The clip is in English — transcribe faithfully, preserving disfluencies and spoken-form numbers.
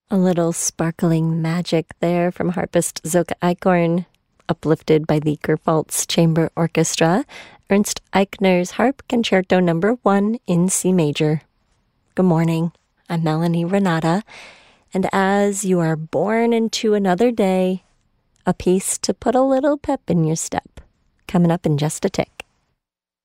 A little sparkling magic there from harpist Zoka Eichhorn, uplifted by the Gerpaltz Chamber Orchestra, Ernst Eichner's Harp Concerto Number One in C Major. Good morning, I'm Melanie Renata, and as you are born into another day, a piece to put a little pep in your step, coming up in just a tick.